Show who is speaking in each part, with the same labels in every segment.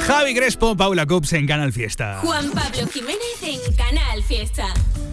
Speaker 1: Javi Crespo, Paula Cups en Canal Fiesta.
Speaker 2: Juan Pablo Jiménez en Canal Fiesta.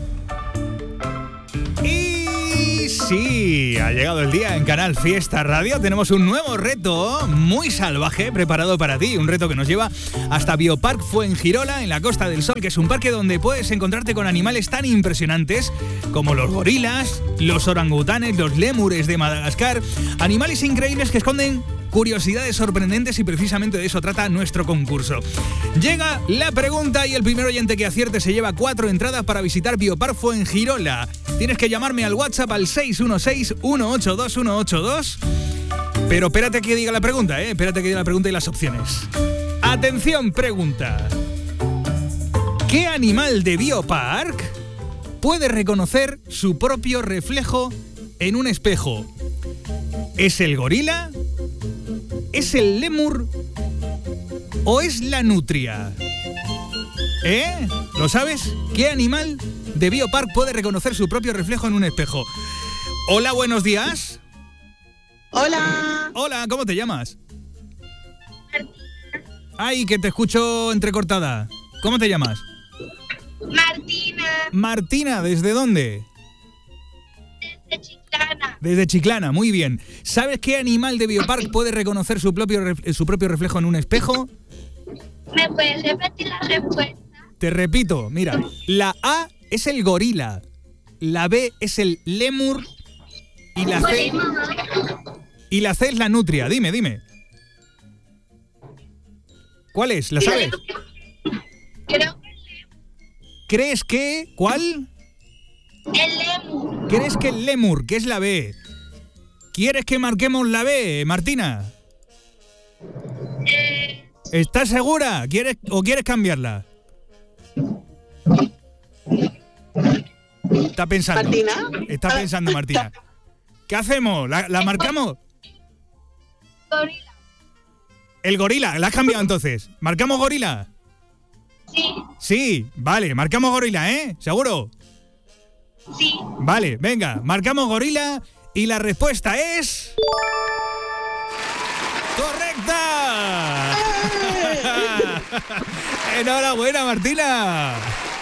Speaker 1: Y sí, ha llegado el día en Canal Fiesta Radio. Tenemos un nuevo reto muy salvaje preparado para ti. Un reto que nos lleva hasta Biopark Fuengirola, en la Costa del Sol, que es un parque donde puedes encontrarte con animales tan impresionantes como los gorilas, los orangutanes, los lémures de Madagascar. Animales increíbles que esconden curiosidades sorprendentes, y precisamente de eso trata nuestro concurso. Llega la pregunta y el primer oyente que acierte se lleva 4 entradas para visitar Biopark Fuengirola. Tienes que llamarme al WhatsApp al 616-182-182. Pero espérate a que diga la pregunta, espérate a que diga la pregunta y las opciones. Atención, pregunta. ¿Qué animal de Biopark puede reconocer su propio reflejo en un espejo? ¿Es el gorila? ¿Es el lémur? ¿O es la nutria? ¿Lo sabes? ¿Qué animal de Biopark puede reconocer su propio reflejo en un espejo? Hola, buenos días.
Speaker 3: Hola.
Speaker 1: Hola, ¿cómo te llamas?
Speaker 3: Martina.
Speaker 1: Ay, que te escucho entrecortada. ¿Cómo te llamas?
Speaker 3: Martina.
Speaker 1: Martina, ¿desde dónde?
Speaker 3: Desde Chiclana.
Speaker 1: Desde Chiclana, muy bien. ¿Sabes qué animal de Biopark puede reconocer su propio reflejo en un espejo?
Speaker 3: ¿Me puedes repetir la respuesta?
Speaker 1: Te repito, mira, la A es el gorila, la B es el lémur y la C es la nutria. Dime. ¿Cuál es? ¿La sabes?
Speaker 3: Creo que
Speaker 1: ¿Crees que? ¿Cuál?
Speaker 3: el lémur.
Speaker 1: ¿Crees que el lémur, que es la B? ¿Quieres que marquemos la B, Martina? ¿Estás segura? ¿Quieres cambiarla? Está pensando.
Speaker 3: ¿Martina?
Speaker 1: Está pensando, Martina. ¿Qué hacemos? ¿La marcamos?
Speaker 3: Gorila.
Speaker 1: El gorila, ¿la has cambiado entonces? ¿Marcamos gorila?
Speaker 3: Sí.
Speaker 1: Sí, vale, marcamos gorila, ¿Seguro?
Speaker 3: Sí.
Speaker 1: Vale, venga, marcamos gorila y la respuesta es... ¡correcta! ¡Enhorabuena, Martina!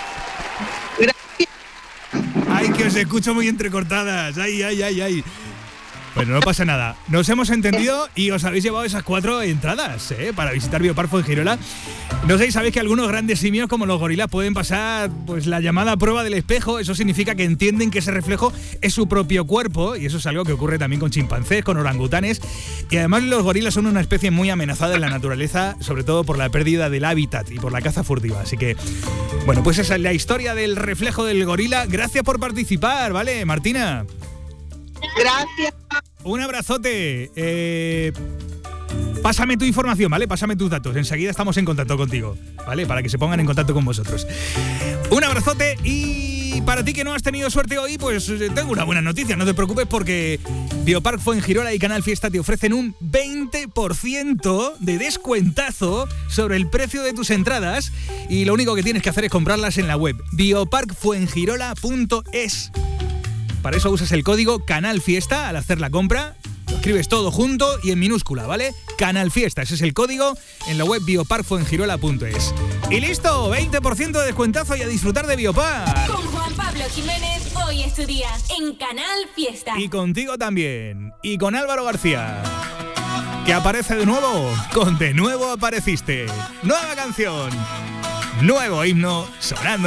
Speaker 1: ¡Ay, que os escucho muy entrecortadas! ¡Ay! Bueno, no pasa nada. Nos hemos entendido y os habéis llevado esas 4 entradas, para visitar Biopark Fuengirola. No sé si sabéis que algunos grandes simios como los gorilas pueden pasar pues la llamada prueba del espejo. Eso significa que entienden que ese reflejo es su propio cuerpo, y eso es algo que ocurre también con chimpancés, con orangutanes. Y además los gorilas son una especie muy amenazada en la naturaleza, sobre todo por la pérdida del hábitat y por la caza furtiva. Así que, bueno, pues esa es la historia del reflejo del gorila. Gracias por participar, ¿vale, Martina?
Speaker 3: Gracias.
Speaker 1: Un abrazote. Pásame tu información, ¿vale? Pásame tus datos. Enseguida estamos en contacto contigo, ¿vale? Para que se pongan en contacto con vosotros. Un abrazote. Y para ti que no has tenido suerte hoy, pues tengo una buena noticia. No te preocupes, porque Biopark Fuengirola y Canal Fiesta te ofrecen un 20% de descuentazo sobre el precio de tus entradas. Y lo único que tienes que hacer es comprarlas en la web bioparkfuengirola.es. Para eso usas el código Canal Fiesta al hacer la compra. Lo escribes todo junto y en minúscula, ¿vale? Canal Fiesta, ese es el código en la web bioparkfuengirola.es. Y listo, 20% de descuentazo y a disfrutar de Biopark.
Speaker 2: Con Juan Pablo Jiménez, hoy es tu día en Canal Fiesta.
Speaker 1: Y contigo también. Y con Álvaro García, que aparece de nuevo con De Nuevo Apareciste. Nueva canción, nuevo himno sonando.